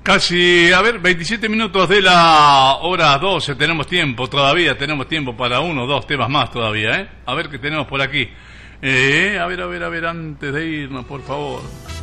Casi, a ver, 27 minutos de la hora 12, tenemos tiempo todavía, tenemos tiempo para uno o dos temas más todavía, ¿eh? A ver qué tenemos por aquí. A ver, antes de irnos, por favor.